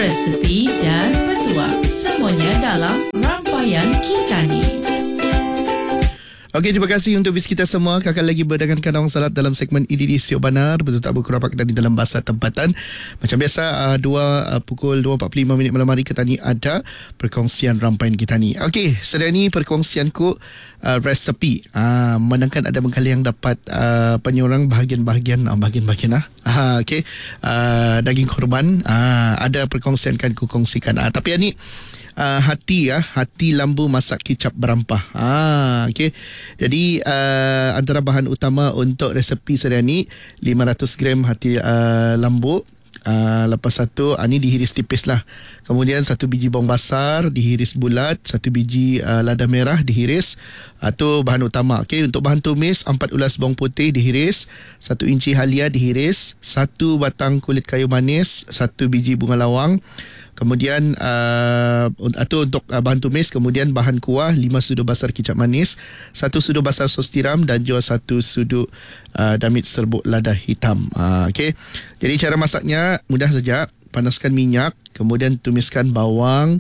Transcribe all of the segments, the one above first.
resepi dan petuah. Semuanya dalam Rangkaian Kitani. Okey, terima kasih untuk bis kita semua. Kakak lagi berdengarkan Awang Salat dalam segmen IDD Siok Banar. Betul tak berkurapak dan di dalam bahasa tempatan. Macam biasa, pukul 2.45 malam hari Kitani ada perkongsian Rangkaian Kitani. Okey, sedia ni perkongsianku resepi. Manakala ada mengkali yang dapat penyurang bahagian-bahagian okey. Daging korban ada perkongsian kan ku kongsikan. Tapi yang ni hati lambu masak kicap berampah. Okey. Jadi antara bahan utama untuk resepi sedia ni 500 gram hati lambu. Lepas satu ni dihiris tipis lah. Kemudian 1 biji bawang basar dihiris bulat, 1 biji lada merah dihiris. Itu bahan utama. Okey, untuk bahan tumis 4 ulas bawang putih dihiris, 1 inci halia dihiris, 1 batang kulit kayu manis, 1 biji bunga lawang. Kemudian itu untuk bahan tumis. Kemudian bahan kuah 5 sudu basar kicap manis, 1 sudu basar sos tiram dan juga 1 sudu damit serbuk lada hitam. Okey. Jadi cara masaknya mudah saja. Panaskan minyak, kemudian tumiskan bawang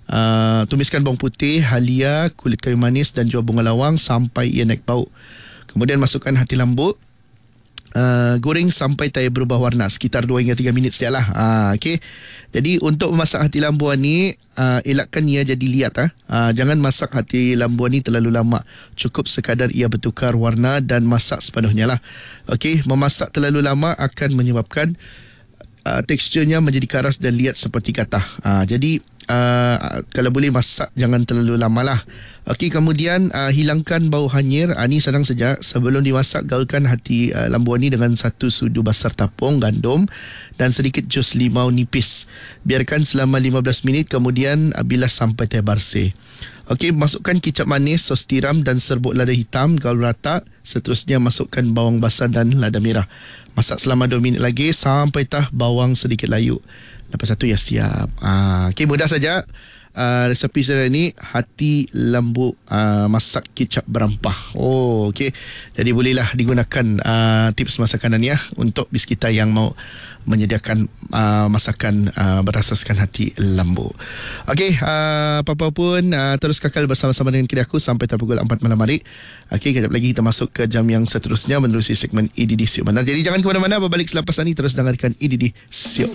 putih, halia, kulit kayu manis dan juga bunga lawang sampai ia naik bau. Kemudian masukkan hati lambu. Goreng sampai tayar berubah warna sekitar 2 hingga 3 minit sajalah. Okey. Jadi untuk memasak hati lambuan ni, elakkan ia jadi liat. Jangan masak hati lambuan ni terlalu lama. Cukup sekadar ia bertukar warna dan masak sepenuhnya lah. Okey, memasak terlalu lama akan menyebabkan teksturnya menjadi karas dan liat seperti katah. Jadi kalau boleh masak jangan terlalu lama lah. Okey, kemudian hilangkan bau hanyir. Ni senang saja. Sebelum dimasak, gaulkan hati lambuan ni dengan 1 sudu basar tapung gandum dan sedikit jus limau nipis. Biarkan selama 15 minit, kemudian bilas sampai terbersih. Okey, masukkan kicap manis, sos tiram dan serbuk lada hitam, gaul rata. Seterusnya masukkan bawang basar dan lada merah. Masak selama 2 minit lagi sampai bawang sedikit layu. Lepas itu ya siap. Okey, mudah saja. Resepi saya ni hati lambu masak kicap berampah. Okey. Jadi bolehlah digunakan tips masakan ni untuk bis kita yang mau menyediakan masakan berasaskan hati lambu. Okey, apa-apa pun terus kekal bersama-sama dengan kita aku sampai pukul 4 malam hari. Okey, kejap lagi kita masuk ke jam yang seterusnya menerusi segmen IDD Siok Banar. Jadi jangan ke mana-mana, berbalik selepas ini terus dengarkan IDD Siok